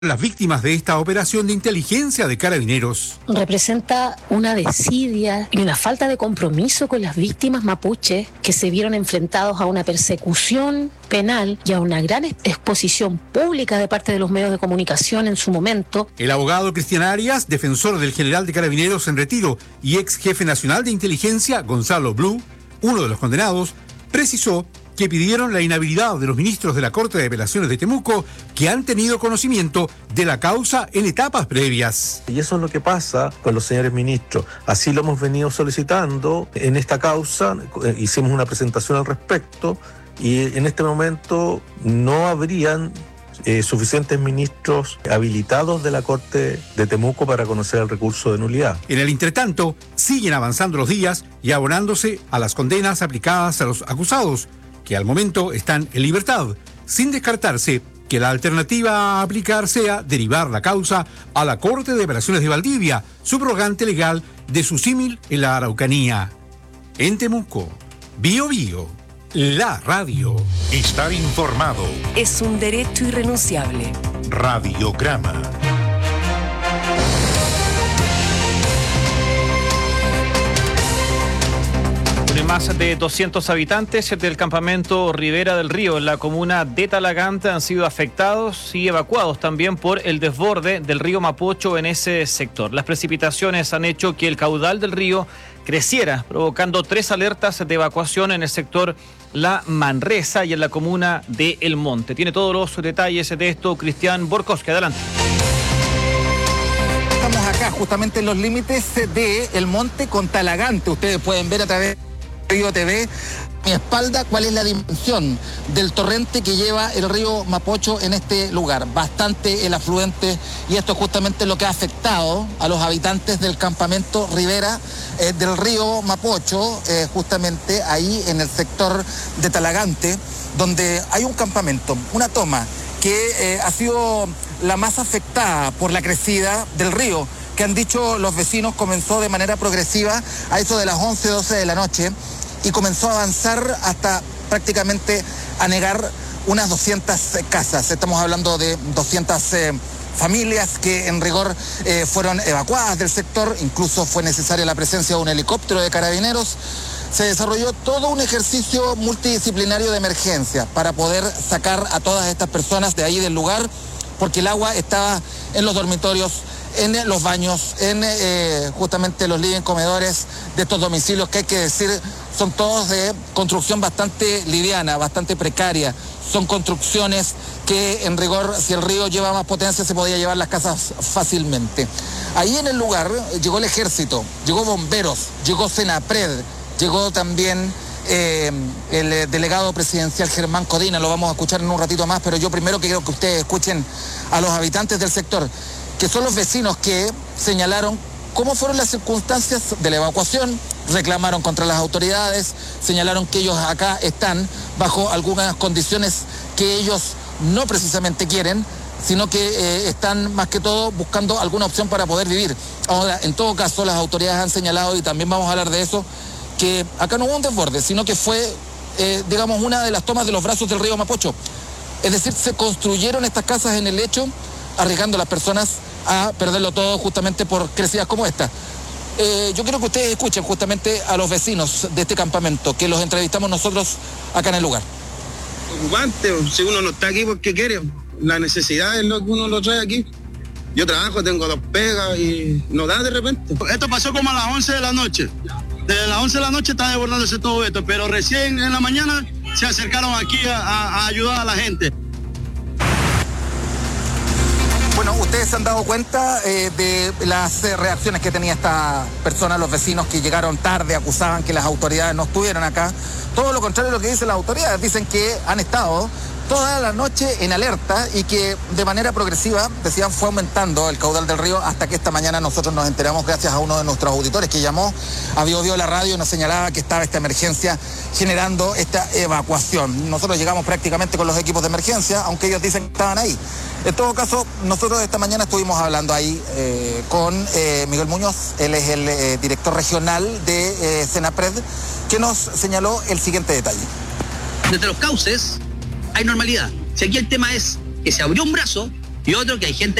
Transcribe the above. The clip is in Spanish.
Las víctimas de esta operación de inteligencia de Carabineros. Representa una desidia y una falta de compromiso con las víctimas mapuches que se vieron enfrentados a una persecución penal y a una gran exposición pública de parte de los medios de comunicación en su momento. El abogado Cristian Arias, defensor del general de Carabineros en retiro y ex jefe nacional de inteligencia, Gonzalo Blue, uno de los condenados, precisó que pidieron la inhabilidad de los ministros de la Corte de Apelaciones de Temuco que han tenido conocimiento de la causa en etapas previas. Y eso es lo que pasa con los señores ministros. Así lo hemos venido solicitando en esta causa, hicimos una presentación al respecto y en este momento no habrían suficientes ministros habilitados de la Corte de Temuco para conocer el recurso de nulidad. En el entretanto, siguen avanzando los días y abonándose a las condenas aplicadas a los acusados, que al momento están en libertad, sin descartarse que la alternativa a aplicar sea derivar la causa a la Corte de Apelaciones de Valdivia, subrogante legal de su símil en la Araucanía. En Temuco, Bío Bío, la radio. Estar informado es un derecho irrenunciable. Radiograma. Más de 200 habitantes del campamento Ribera del Río en la comuna de Talagante han sido afectados y evacuados también por el desborde del río Mapocho en ese sector. Las precipitaciones han hecho que el caudal del río creciera, provocando 3 alertas de evacuación en el sector La Manresa y en la comuna de El Monte. Tiene todos los detalles de esto Cristian Borkowski. Adelante. Estamos acá justamente en los límites de El Monte con Talagante. Ustedes pueden ver a través Río TV, a mi espalda, cuál es la dimensión del torrente que lleva el río Mapocho en este lugar. Bastante el afluente, y esto es justamente lo que ha afectado a los habitantes del campamento Ribera del río Mapocho, justamente ahí en el sector de Talagante, donde hay un campamento, una toma que ha sido la más afectada por la crecida del río, que han dicho los vecinos comenzó de manera progresiva a eso de las 11, 12 de la noche, y comenzó a avanzar hasta prácticamente anegar unas 200 casas. Estamos hablando de 200 familias que en rigor fueron evacuadas del sector. Incluso fue necesaria la presencia de un helicóptero de Carabineros. Se desarrolló todo un ejercicio multidisciplinario de emergencia para poder sacar a todas estas personas de ahí del lugar, porque el agua estaba en los dormitorios, en los baños, en justamente los living comedores de estos domicilios que hay que decir son todos de construcción bastante liviana, bastante precaria. Son construcciones que en rigor, si el río lleva más potencia, se podía llevar las casas fácilmente. Ahí en el lugar llegó el ejército, llegó bomberos, llegó Senapred, llegó también el delegado presidencial Germán Codina. Lo vamos a escuchar en un ratito más, pero yo primero quiero que ustedes escuchen a los habitantes del sector, que son los vecinos que señalaron cómo fueron las circunstancias de la evacuación, reclamaron contra las autoridades, señalaron que ellos acá están bajo algunas condiciones que ellos no precisamente quieren, sino que están más que todo buscando alguna opción para poder vivir. Ahora, en todo caso, las autoridades han señalado, y también vamos a hablar de eso, que acá no hubo un desborde, sino que fue, digamos, una de las tomas de los brazos del río Mapocho. Es decir, se construyeron estas casas en el lecho, arriesgando a las personas a perderlo todo justamente por crecidas como esta. Yo quiero que ustedes escuchen justamente a los vecinos de este campamento, que los entrevistamos nosotros acá en el lugar. Preocupante, si uno no está aquí porque quiere, la necesidad es lo que uno lo trae aquí. Yo trabajo, tengo 2 pegas y no da de repente. Esto pasó como a las 11 de la noche. Desde las 11 de la noche está desbordándose todo esto, pero recién en la mañana se acercaron aquí a ayudar a la gente. Bueno, ustedes se han dado cuenta de las reacciones que tenía esta persona, los vecinos que llegaron tarde, acusaban que las autoridades no estuvieran acá. Todo lo contrario de lo que dicen las autoridades, dicen que han estado toda la noche en alerta y que de manera progresiva, decían, fue aumentando el caudal del río hasta que esta mañana nosotros nos enteramos gracias a uno de nuestros auditores que llamó a Bío Bío la radio y nos señalaba que estaba esta emergencia generando esta evacuación. Nosotros llegamos prácticamente con los equipos de emergencia, aunque ellos dicen que estaban ahí. En todo caso, nosotros esta mañana estuvimos hablando ahí con Miguel Muñoz, él es el director regional de Senapred, que nos señaló el siguiente detalle. Desde los cauces hay normalidad. Si aquí el tema es que se abrió un brazo y otro que hay gente